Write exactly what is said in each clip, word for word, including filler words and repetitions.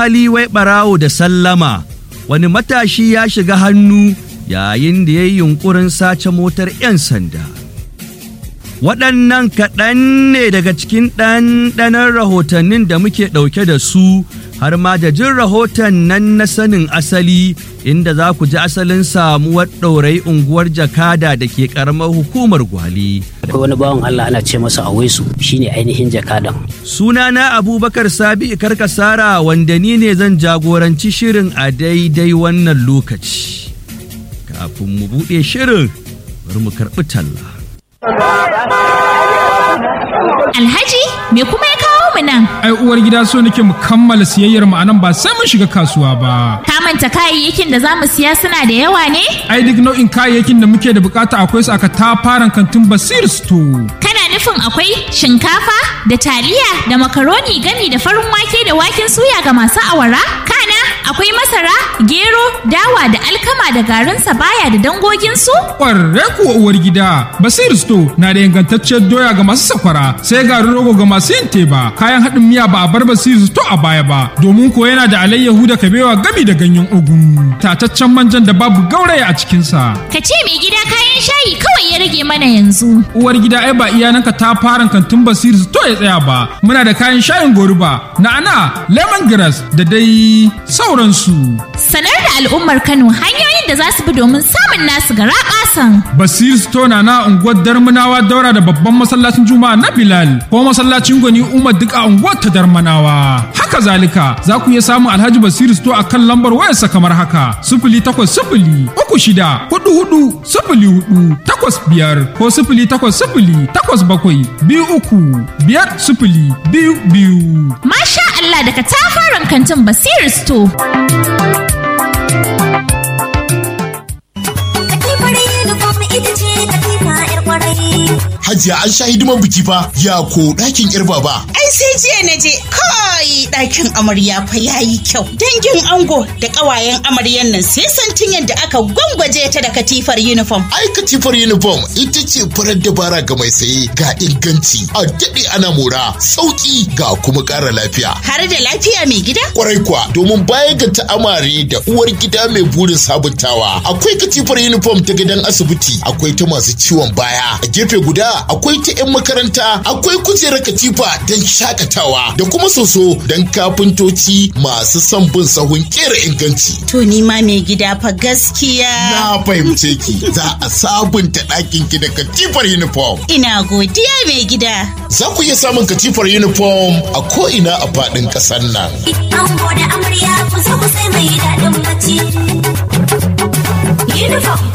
hali wai ɓarawo da sallama, wani matashi ya shiga hannu yayin da ya yi yunƙurin sace motar 'yan sanda. Waɗannan kaɗan ne daga cikin ɗanɗanon rahotannin da muke ɗauke da su, har ma da jin rahoton nan na sanin asali, inda za ku ji asalin samuwar ɗaurai unguwar Jakada da ke ƙaramar hukumar Gwale. Akwai wani bawan Allah ana ce masa Awaisu, shine ainihin Jakadan. Sunana Abubakar Sabi'u Karkasara, wanda ni ne zan jagoranci shirin a daidai wannan lokaci. Kafin mu buɗe shirin, bari mu karɓi talla. Alhaji, me kuma ya kawo mu nan? Ai uwar gida so nake mu kammala siyayyar mu anan ba sai mun shiga kasuwa ba. Ka manta kayayyakin da zamu siya suna da yawa ne? Ai duk nau'in kayayyakin da muke da bukata akwai su aka tafaran kantin Basir Store. Kana nufin akwai shinkafa da taliya da makaroni gami da farin wake da waken suya ga masu awara? Kana akwai masara, gero, dawa da alkama da garin sabaya da dangogin su? Ƙwarre kuwa uwar gida, Basir Store na da ingantacciyar doya ga masu sakwara, sai garin rogo ga masu yin teba. Kayan haɗin miya ba a bar Basir Store a baya ba, domin ko yana da alayyahu da kabewa gami da ganyen ugu. Tataccen manjan da babu gauraya a cikinsa. Ka ce mai gida kayan shayi kawai ya rage mana yanzu. Uwar gida ai ba iyananka ta fara kantin Basir Store ya tsaya ba. Muna da kayan shayin goruba, na'ana, lemongrass da dai sauransu. Sanar da al'ummar Kano hanyoyin da za su bi domin samun nasu garaɓasan. Basir Store na na unguwar Darmanawa daura da babban masallacin Juma'a na Bilal, ko masallacin Gwani Umar duk a unguwar ta Darmanawa. Haka zalika za ku iya samun Alhaji Basir Store a kan lambar wayarsa kamar haka: sifili takwas sifili uku shida hudu hudu sifili hudu takwas biyar ko sifili takwas sifili takwas bakwai biyu uku biyar sifili biyu biyu. Masha Allah, daga tafaran kantin Basir Store. Hajiya an sha hidiman biki fa, ya ko ɗakin ƴar baba. Ai sai jiya na je, kai ɗakin amarya fa yayi kyau. Dangin ango da ƙawayen amaryan nan sai santin yadda aka gwangwaje ta da katifar uniform. Ai katifar uniform ita ce farar dabara ga mai saye, ga inganci, a daɗe ana mora, sauƙi ga kuma ƙara lafiya. Har da lafiya mai gida? Kwarai kuwa, domin baya ga ta amare da uwar gida mai burin sabuntawa, akwai katifar uniform ta gidan asibiti, akwai ta masu ciwon baya. A gefe guda akwai ta 'yan makaranta, akwai kujerar katifa don shakatawa da kuma soso don kafintoci masu son bin sahun kera inganci. To ni ma mai gida fa gaskiya. Na fahimce ki, za a sabunta ɗakin ki da katifar uniform. Ina godiya mai gida. Za ku iya samun katifar uniform a ko'ina a faɗin ƙasar nan. Ango da amarya ku zo ku sai mai daɗin bacci. Uniform.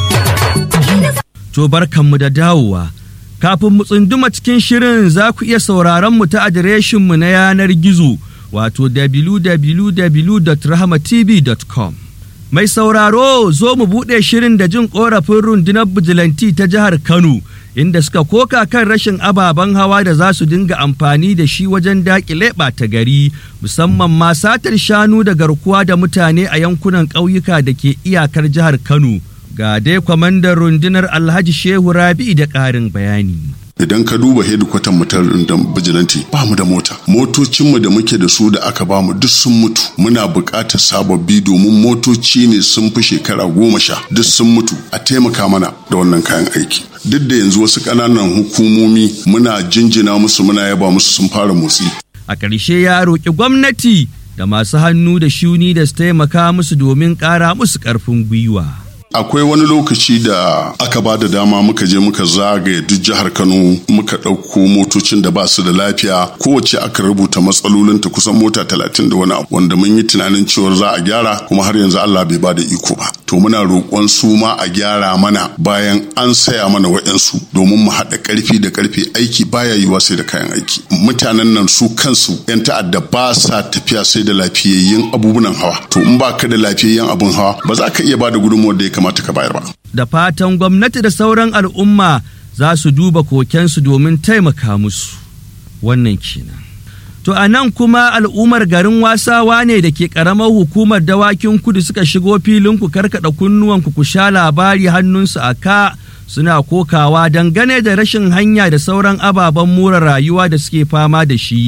To barkanmu da dawowa. Kafin mu tsunduma cikin shirin za ku iya sauraron mu ta adireshinmu na yanar gizo, wato w w w dot rahama t v dot com. Mai sauraro, zo mu buɗe shirin da jin ƙorafin rundunar bijilanti ta jihar Kano, inda suka koka kan rashin ababen hawa da za su dinga amfani da shi wajen daƙile ɓata gari, musamman ma satar shanu da garkuwa da mutane a yankunan ƙauyuka da ke iyakar jihar Kano. Ga dai kwamandan rundunar Alhaji Shehu Rabi da ƙarin bayani. Idan ka duba hedikwatan mu ta bijilanti, ba mu da mota. Motocinmu da muke da su da aka ba mu duk sun mutu. Muna buƙatar sababbi domin motoci ne sun fi shekara goma sha duk sun mutu. A taimaka mana da wannan kayan aiki. Duk da yanzu wasu ƙananan hukumomi muna jinjina musu, muna yaba musu, sun fara motsi. A ƙarshe ya roƙi gwamnati da masu hannu da shuni da su taimaka musu domin ƙara musu ƙarfin gwiwa. Akwai wani lokaci da aka ba da dama muka je muka zagaye duk jihar Kano, muka ɗauko motocin da ba su da lafiya, kowace aka rubuta matsalolinta kusan mota talatin da wani abu, wanda mun yi tunanin cewar za a gyara, kuma har yanzu Allah bai ba da iko ba. To muna roƙon su ma a gyara mana bayan an saya mana wa'yansu, domin mu haɗa ƙarfi da ƙarfe. Aiki baya yiwa sai da kayan aiki. Mutanen nan su kansu 'yan ta'adda ba sa tafiya sai da lafiyayyen abubuwan hawa. To in ba ka da lafiyayyen abun hawa, ba za ka iya ba da gudunmawar da ya kamata ka bayar ba. Da fatan gwamnati da sauran al'umma za su duba kokensu domin taimaka musu. Wannan kenan. To a nan kuma al'ummar garin Wasawa ne da ke ƙaramar hukumar Dawakin Kudu suka shigo filin ku karkaɗa kunnuwanku ku sha labari hannunsu a ka, suna kokawa dangane da rashin hanya da sauran ababen more rayuwa da suke fama da shi,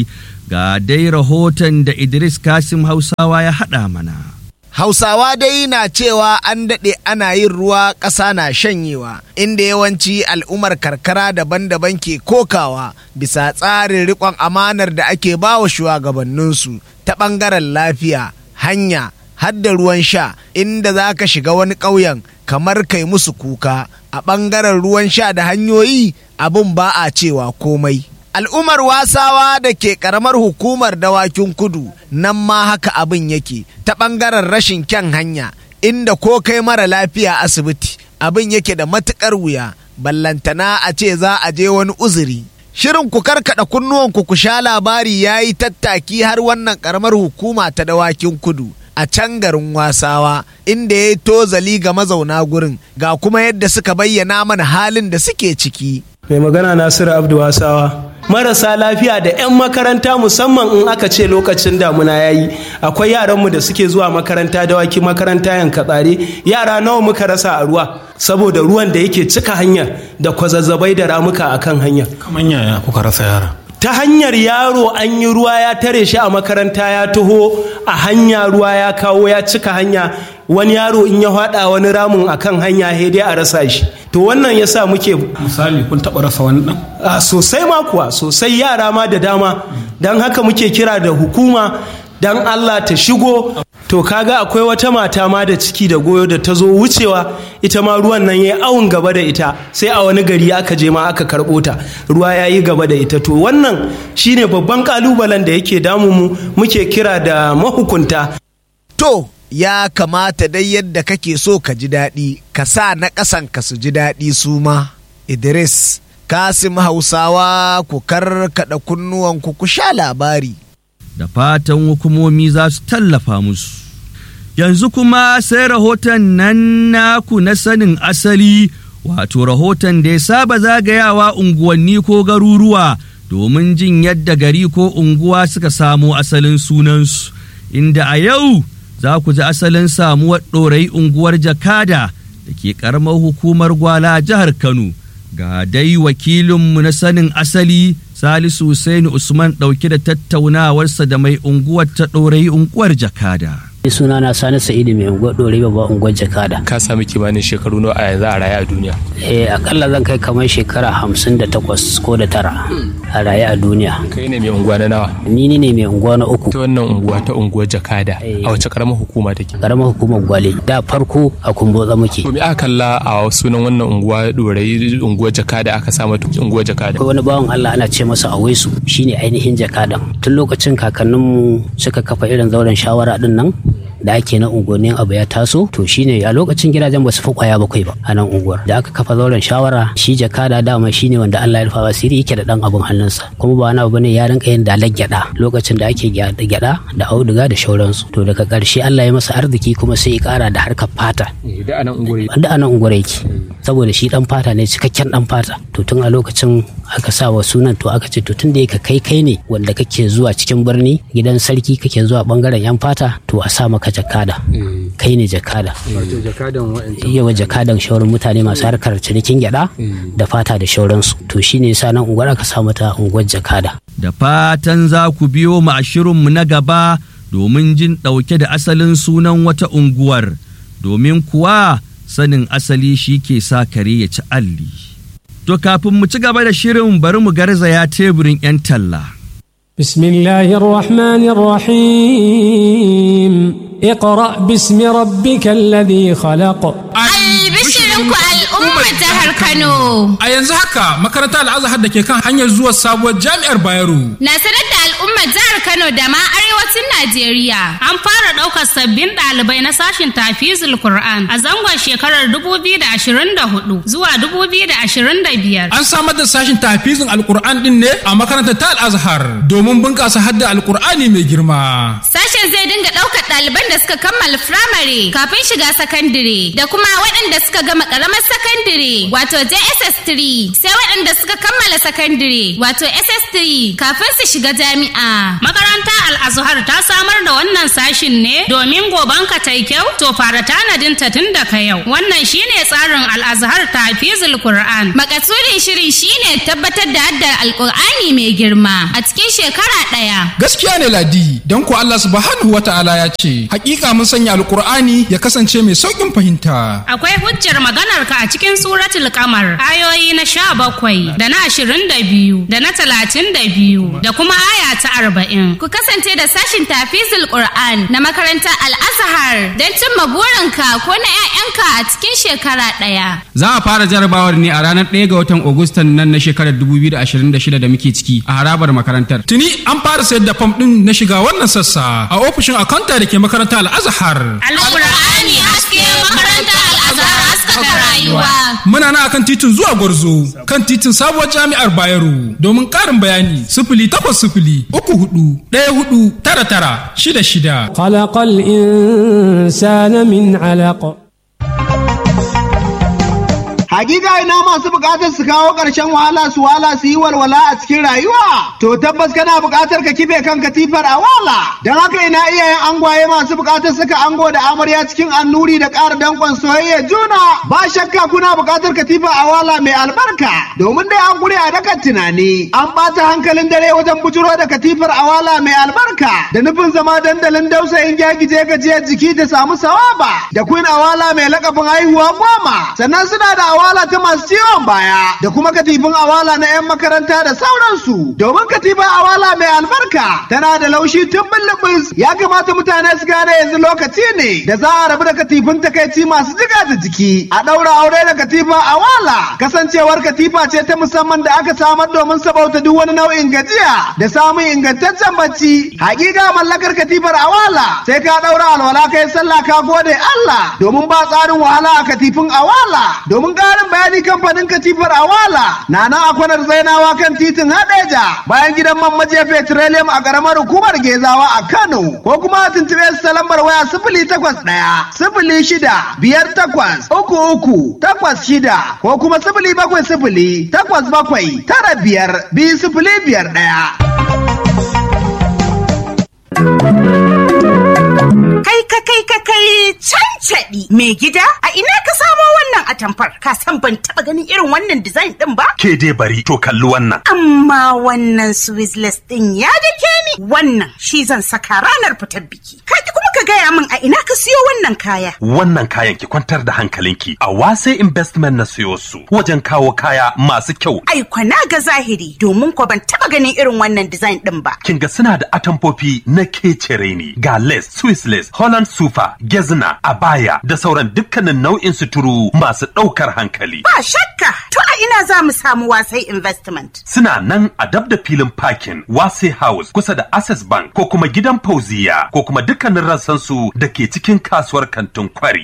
Ga dai rahoton da Idris Kasim Hausawa ya haɗa mana. Hausawa dai na cewa an daɗe ana yin ruwa ƙasa na shanyewa, inda yawanci al'ummar karkara daban-daban ke kokawa bisa tsarin riƙon amanar da ake bawa shugabanninsu ta ɓangaren lafiya, hanya, hadda ruwan sha, inda za ka shiga wani ƙauyen kamar kai musu kuka. A ɓangaren ruwan sha da hanyoyi abin ba a cewa komai. Al'ummar Wasawa da ke ƙaramar hukumar Dawakin Kudu nan ma haka abin yake ta ɓangaren rashin kyan hanya, inda ko kai mara lafiya asibiti abin yake da matuƙar wuya, ballantana a ce za a je wani uzuri. Shirin ku karkaɗa kunnuwanku ku sha labari ya yi tattaki har wannan ƙaramar hukuma ta Dawakin Kudu a can garin Wasawa, inda ya yi tozali ga mazauna gurin, ga kuma yadda suka bayyana mana halin da suke ciki. Mai magana Nasiru Abdu Wasawa. Marasa lafiya da 'yan makaranta musamman in aka ce lokacin damuna ya yi, akwai yaranmu da suke zuwa makaranta Dawaki, makaranta Yankatsare, yara nawa muka rasa a ruwa saboda ruwan da yake cika hanyar da kwazazzabai da ramuka akan hanyar. Kamar yaya kuka rasa yara? Ta hanyar yaro an yi ruwa ya tare shi a makaranta, ya taho a hanya, ruwa ya kawo ya cika hanya, wani yaro in ya hada wani ramin akan hanya dai a rasa shi. To wannan yasa muke, misali kun taba rasa wani dan? A sosai ma kuwa, sosai, yara ma da dama. Dan haka muke kira da hukuma dan Allah ta shigo. To kaga akwai wata mata ma da ciki da goyo da ta zo wucewa, ita ma ruwan nan yayi awun gaba da ita, sai a wani gari aka je ma aka karɓo ta, ruwa yayi gaba da ita. To wannan shine babban kalubalen da yake damu mu, muke kira da mahukunta. To ya kamata dai yadda kake so ka ji daɗi, ka sa na ƙasan ka su ji daɗi su ma. Idris Kasim Hausawa, ku karkaɗa kunnuwanku ku sha labari. Da fatan hukumomi za su tallafa musu. Yanzu kuma sai rahoton nan naku na sanin asali, wato rahoton da ya saba zagayawa unguwanni ko garuruwa domin jin yadda gari ko unguwa suka samo asalin sunansu, inda a yau za ku ji asalin samuwar ɗorayi unguwar Jakada da ke ƙaramar hukumar Gwala jihar Kano. Ga dai wakilinmu na sanin asali Salisu Husaini Usman ɗauke da tattaunawarsa da mai unguwar ta ɗorayi unguwar Jakada. Suna na Sani Sa'idu mai unguwar ɗorayi babba unguwar Jakada. Ka sami kimanin shekaru nawa a yanzu a raye a duniya? Eh akalla zan kai kamar shekara hamsin da takwas ko da tara a raye a duniya. Kai ne mai unguwa na nawa? Ni ne mai unguwa na uku. Ta wannan unguwa ta unguwar Jakada a wace karamar hukuma take? Karamar hukumar Gwale. Da farko a Kumbotsa muke. To me aka kalla a sunan wannan unguwa ɗorayi unguwar Jakada aka sa mata unguwar Jakada? Akwai wani bawan Allah ana ce masa Awaisu, shine ainihin Jakadan. Tun lokacin kakanninmu suka kafa irin zauren shawara din nan da ake na unguwannin abu ya taso, to shine a lokacin gidajen ba su fi kwaya bakwai ba a nan unguwar. Da aka kafa zauren shawara, shi Jakada dama shine wanda Allah ya rufa asiri yake da dan abun hannunsa, kuma ba wani abu bane ya rinka yin dalar gyada lokacin da ake gyada da auduga da shauransu. To daga karshe Allah ya masa arziki kuma sai ya kara da harkar fata. Da anan unguwar da anan unguwar yake, saboda shi dan fata ne, cikakken dan fata. To tun a lokacin aka sa wa sunan, to aka ce to tun da yake kai kai ne wanda kake zuwa cikin birni gidan sarki, kake zuwa bangaren yan fata, to a sa maka Jakada. Kai ne Jakada. Wato Jakadan wa'ancan. Yawa Jakadan shauran mutane masu harkar cinikin gyada da fata da shauransu. To shine yasa nan unguwar aka sa mata unguwar Jakada. Da fatan za ku biyo mu a shirinmu na gaba domin jin ɗauke da asalin sunan wata unguwar, domin kuwa sanin asali shi ke sa kare ya ci alli. To kafin mu ci gaba da shirin, bari mu garzaya teburin 'yan talla. Bismillahir Rahmanir Rahim. Iqra bismi rabbikal ladhi khalaq. Albishirinku al'ummar jihar Kano. A yanzu haka makarantar Al-Azhar da ke kan hanyar zuwa sabuwar jami'ar Bayero na sanar da al'ummar jihar Kano da ma arewacin Najeriya. An fara ɗaukar sabbin ɗalibai na sashin Tafizul Qur'an a zangon shekarar dubu biyu da ashirin da hudu zuwa dubu biyu da ashirin da biyar. An samar da sashin Tafizul Al-Qur'an din ne a makarantar ta Al-Azhar domin bunƙasa hadda Al-Qur'ani mai girma. Sashen zai dinga ɗaukar ɗaliban da suka kammala firamare kafin shiga sakandire da kuma waɗanda suka gama ƙaramar sakandire wato J S S three, sai waɗanda suka kammala sakandire wato S S three kafin su shiga jami'a. Makaranta Al-Azhar ta samar da wannan sashin ne domin gobanka ta kyau? To fara tanadin ta tun daga yau. Wannan shine tsarin Al-Azhar Tahfizul Qur'an. Makasudin shirin shine tabbatar da haddar Al-Qur'ani mai girma a cikin shekara ɗaya. Gaskiya ne Ladi, don ko Allah subhanahu wata'ala ya ce, hakika mun sanya Al-Qur'ani ya kasance mai saukin fahimta. Akwai hujjar maganar ka a cikin suratul Qamar, ayoyi na sha bakwai da na ashirin da biyu da na talatin da biyu da kuma aya ta arba'in. Ku kasance da sashin Tafizul Qur'an na makarantar Al-Azhar don cimma burinka ko na 'ya'yanka a cikin shekara ɗaya. Za a fara jarabawar ne a ranar ɗaya ga watan Agustan nan na shekarar dubu biyu da ashirin da shida da muke ciki a harabar makarantar. Tuni an fara sayar da fam ɗin na shiga wannan sassa a ofishin akanta da ke makarantar Al-Azhar. Al-Qur'ani haske makarantar Al-Azhar haskaka rayuwa. Muna na akan titin zuwa Gwarzo kan titin sabuwar jami'ar Bayero. Domin ƙarin bayani sifili takwas sifili uku hudu ɗaya hudu tara tara shida shida. Khalaqal insana min alaq. Hakika ina masu bukatar su kawo ƙarshen wahala su wala su yi walwala a cikin rayuwa. To tabbas kana bukatar ka kife kan katifar a wala. Don haka ina iyayen angwaye masu bukatar saka ango da amarya cikin annuri da ƙara danƙon soyayya juna. Ba shakka kuna bukatar katifa a wala mai albarka. Domin dai an gure a dakan tunani. An ɓata hankalin dare wajen bujuro da katifar a wala mai albarka. Da nufin zama dandalin dausayin gyagije gajiyar jiki da samu sawaba. Da queen awala mai lakabin haihuwa goma. Sannan suna da awala ta masu ciwon baya da kuma katifin awala na 'yan makaranta da sauransu. Domin katifin awala mai albarka tana da laushi tun bulbus. Ya kamata mutane su gane yanzu lokaci ne da za a rabu da katifin takaici masu jiga da jiki. A ɗaura aure da katifin awala. Kasancewar katifa ce ta musamman da aka samar domin sabauta duk wani nau'in gajiya da samun ingantaccen bacci. Hakika mallakar katifar awala sai ka ɗaura alwala kai sallah ka gode Allah. Domin ba tsarin wahala a katifin awala. Domin ƙarin bayani kamfanin katifar awala na nan a kwanar zainawa kan titin hadeja bayan gidan man majiya petroleum a ƙaramar hukumar gezawa a Kano ko kuma a tuntuɓe su ta lambar waya sifili takwas ɗaya sifili shida biyar takwas uku uku takwas shida ko kuma sifili bakwai sifili takwas bakwai tara biyar biyu sifili biyar ɗaya. Kai ka kai ka kai cancaɗi mai gida a ina ka samo wannan atamfar ka san ban taɓa ganin irin wannan design ɗin ba? Ke dai bari to kalli wannan. Amma wannan Swissless ɗin ya dake ni wannan shi zan saka ranar fitar biki. Ka ki kuma ka gaya min a ina ka siyo wannan kaya. Wannan kayan ki kwantar da hankalinki a Wase Investment na siyo su wajen kawo kaya masu kyau. Ai kwana ga zahiri domin ko ban taɓa ganin irin wannan design ɗin ba. Kin ga suna da atamfofi na kecere ne ga lace, Swissless, Holland Sufa, Gezna, Abaya da sauran dukkanin nau'in suturu masu ɗaukar hankali. Ba shakka, to a ina za mu samu Wasai Investment. Suna nan a dab da filin parking Wasai House kusa da Access Bank ko kuma gidan Fauziya ko kuma dukkanin rassansu da ke cikin kasuwar kantin Kwari.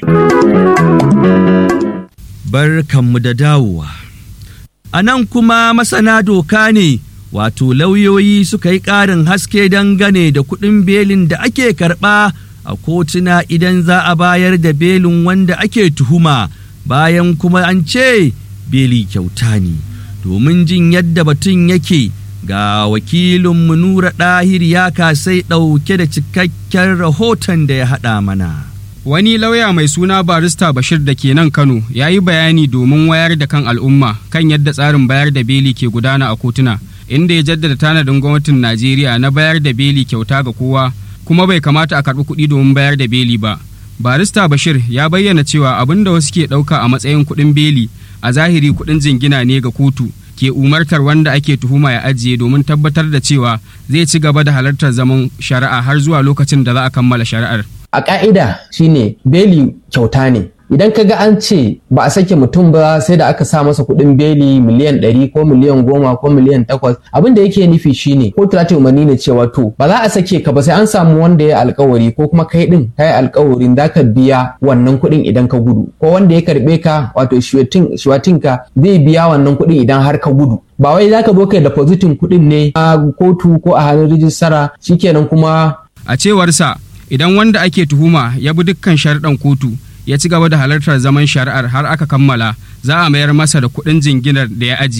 Barkanmu da dawowa. A nan kuma masana doka ne wato lauyoyi suka yi ƙarin haske dangane da kuɗin belin da ake karɓa a kotuna idan za a bayar da belin wanda ake tuhuma bayan kuma an ce beli kyauta ne. Domin jin yadda batun yake ga wakilinmu Nura Ɗahir ya kasai ɗauke da cikakken rahoton da ya haɗa mana. Wani lauya mai suna barista Bashir da ke nan Kano ya yi bayani domin wayar da kan al'umma kan yadda tsarin bayar da beli ke gudana a kotuna, inda ya jaddada tanadin gwamnatin Najeriya na bayar da beli kyauta ga kowa kuma bai kamata a karɓi kuɗi domin bayar da beli ba. Barista Bashir ya bayyana cewa abin da wasu ke ɗauka a matsayin kuɗin beli a zahiri kuɗin jingina ne ga kotu ke umartar wanda ake tuhuma ya ajiye domin tabbatar da cewa zai ci gaba da halartar zaman shari'a har zuwa lokacin da za a kammala shari'ar. A ƙa'ida shine beli kyauta ne. Idan ka ga an ce ba a sake mutum ba sai da aka sa masa kuɗin beli miliyan ɗari ko miliyan goma ko miliyan takwas, abin da yake nufi shine kotu za ta umarni ne cewa to ba za a sake ka ba sai an samu wanda ya alkawari ko kuma kai ɗin ka yi alkawarin za ka biya wannan kuɗin idan ka gudu, ko wanda ya karɓe ka wato shuwatin ka zai biya wannan kuɗin idan har ka gudu. Ba wai za ka zo kai depositin kuɗin ne a kotu ko a hannun rijistara shikenan kuma. A cewarsa idan wanda ake tuhuma ya bi dukkan sharuɗan kotu ya ci gaba da halartar zaman shari'ar har aka kammala, za a mayar masa da kuɗin jinginar da ya ajiye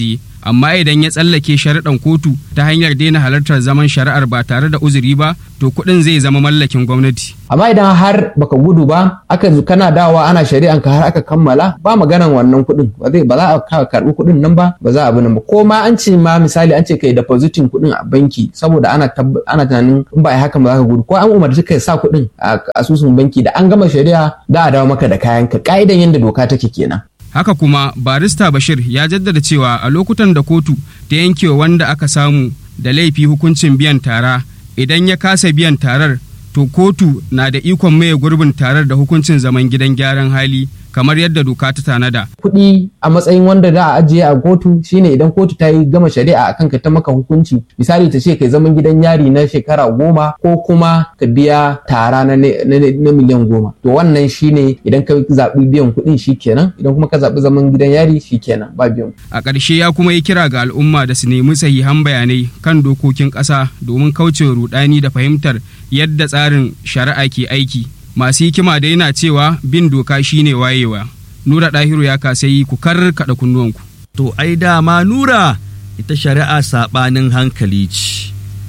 amma idan ya tsallake sharaɗan kotu ta hanyar daina halartar zaman shari'ar ba tare da uzuri ba to kuɗin zai zama mallakin gwamnati. Amma idan har baka gudu ba aka kana dawa ana shari'an ka har aka kammala ba maganan wannan kuɗin ba zai ba za a karɓi kuɗin nan ba ba za a bi nan ba ko ma an ce ma misali an ce kai depositing kuɗin a banki saboda ana ana tunanin in ba ai haka ba za ka gudu ko an umarci kai sa kuɗin a asusun banki da an gama shari'a da a dawo maka da kayan ka ka'idan yadda doka take kenan. Haka kuma barista Bashir ya jaddada cewa a lokutan da kotu ta yankewa wanda aka samu da laifi hukuncin biyan tara idan ya kasa biyan tarar to kotu na da ikon maye gurbin tarar da hukuncin zaman gidan gyaran hali kamar yadda doka ta tanada. Kuɗi a matsayin wanda za a ajiye a kotu shine idan kotu ta yi gama shari'a akan ka ta maka hukunci misali ta ce kai zaman gidan yari na shekara goma ko kuma ka biya tara na, na, miliyan goma to wannan shine idan ka zaɓi biyan kuɗin shi kenan idan kuma ka zaɓi zaman gidan yari shi kenan ba biyan. A ƙarshe ya kuma yi kira ga al'umma da su nemi sahihan bayanai kan dokokin ƙasa domin kaucewa rudani da fahimtar yadda tsarin shari'a ke aiki. Masu hikima da yana cewa bin doka shine wayewa. Nura Ɗahiru ya kasayi ku karkaɗa kunnuwanku. To ai dama Nura ita shari'a saɓanin hankali ce.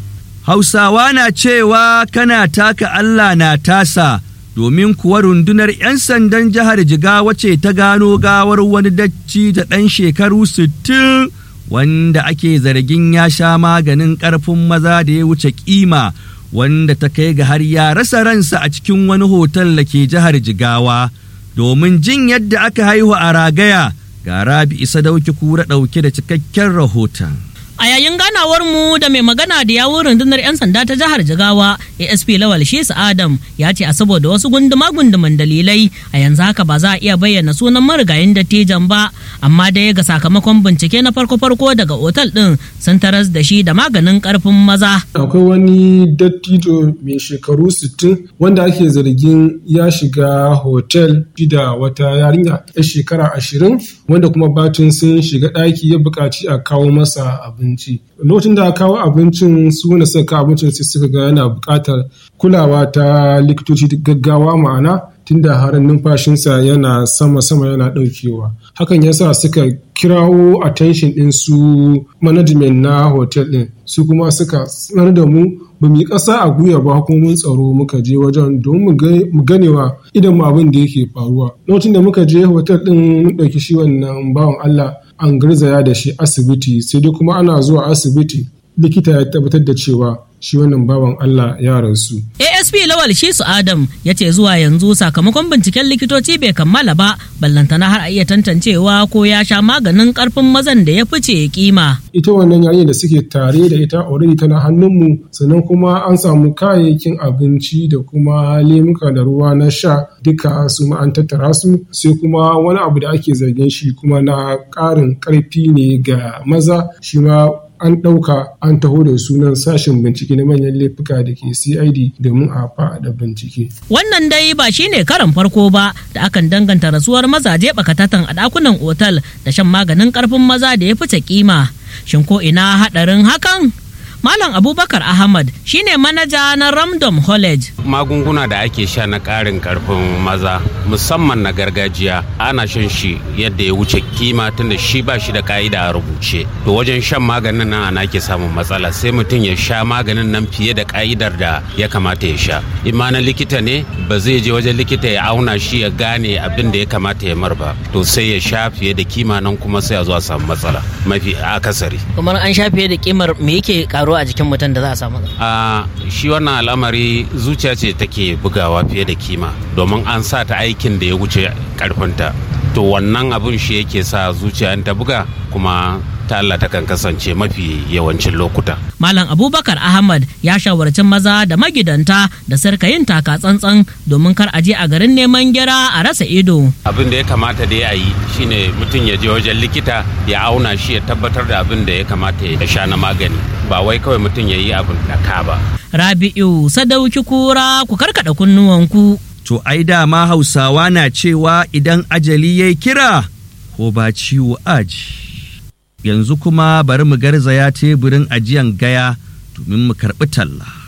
Hausawa na cewa kana taka Allah na tasa domin kuwa rundunar 'yan sandan jihar Jigawa ce ta gano gawar wani dacci da ɗan shekaru sittin wanda ake zargin ya sha maganin ƙarfin maza da ya wuce kima. Wanda ta kai ga har ya rasa ransa a cikin wani hotel da ke jihar Jigawa domin jin yadda aka haihu a ragaya ga Rabi Isa Dauki Kura ɗauke da cikakken rahoton. A yayin ganawar mu da mai magana da yawun rundunar 'yan sanda ta jihar Jigawa, A S P Lawal Shesu Adam ya ce a saboda wasu gunduma-gunduman dalilai a yanzu haka ba za a iya bayyana sunan marigayin dattijan ba, amma dai ga sakamakon bincike na farko-farko daga otal ɗin sun taras da shi da maganin ƙarfin maza. Akwai wani dattijo mai shekaru sittin wanda ake zargin ya shiga hotel da wata yarinya 'yar shekara ashirin wanda kuma batun sun shiga ɗaki ya buƙaci a kawo masa abinci. Lokacin da aka kawo abincin su wanda suka kawo abincin sai suka ga yana buƙatar kulawa ta likitoci gaggawa ma'ana tunda har numfashinsa yana sama-sama yana ɗaukewa. Hakan yasa suka kirawo attention ɗin su management na hotel ɗin su kuma suka sanar da mu ba mu yi ƙasa a guya ba hukumomin tsaro muka je wajen don mu ganewa idan mu abin da yake faruwa. Lokacin da muka je hotel ɗin mun ɗauki shi wannan bawan Allah an garzaya da shi asibiti sai dai kuma ana zuwa asibiti likita ya tabbatar da cewa shi wannan bawan Allah ya rasu. A S P Lawal Shesu Adam ya ce zuwa yanzu sakamakon binciken likitoci bai kammala ba ballantana har a iya tantancewa ko ya sha maganin karfin mazan da ya fice kima. Ita wannan yarinya da suke tare da ita already tana hannunmu sannan kuma an samu kayayyakin abinci da kuma lemuka da ruwa na sha duka su ma an tattara su sai kuma wani abu da ake zargin shi kuma na ƙarin ƙarfi ne ga maza shi ma an ɗauka an taho da sunan sashen bincike na manyan laifuka da ke C I D domin a faɗa bincike. Wannan dai ba shi ne karan farko ba da akan danganta rasuwar mazaje bakatatan a ɗakunan otal da shan maganin ƙarfin maza da ya fice kima. Shin ko ina haɗarin hakan? Malam Abubakar Ahmad shine manaja na Ramdom College. Magunguna da ake sha na ƙarin ƙarfin maza musamman na gargajiya ana shan shi yadda ya wuce kima tunda shi ba shi da ka'ida a rubuce. To wajen shan maganin nan ana ke samun matsala sai mutum ya sha maganin nan fiye da ka'idar da ya kamata ya sha. Ima na likita ne ba zai je wajen likita ya auna shi ya gane abin da ya kamata ya mar ba. To sai ya sha fiye da kima nan kuma sai a zo a samu matsala mafi akasari. Kamar an sha fiye da kimar me yake karo a jikin mutum da za a samu? A shi wannan al'amari zuciya ce take bugawa fiye da kima domin an sa ta aikin da ya wuce karfinta. To wannan abun shi yake sa zuciya ta buga kuma ta Allah ta kan kasance mafi yawancin lokuta. Malam Abubakar Ahmad ya shawarci maza da magidanta da sarka yin taka tsantsan domin kar a je a garin neman gyara a rasa ido. Abin da ya kamata da ya yi shine mutum ya je wajen likita ya auna shi ya tabbatar da abin da ya kamata ya sha na magani ba wai kawai mutum ya yi abin da ka ba. Rabi'u Sadauki Kura ku karkada kunnuwanku. To ai dama Hausawa na cewa idan ajali yayi kira ko ba ciwo aji. Yanzu kuma bari mu garzaya teburin ajiyan gaya domin mu karɓi talla.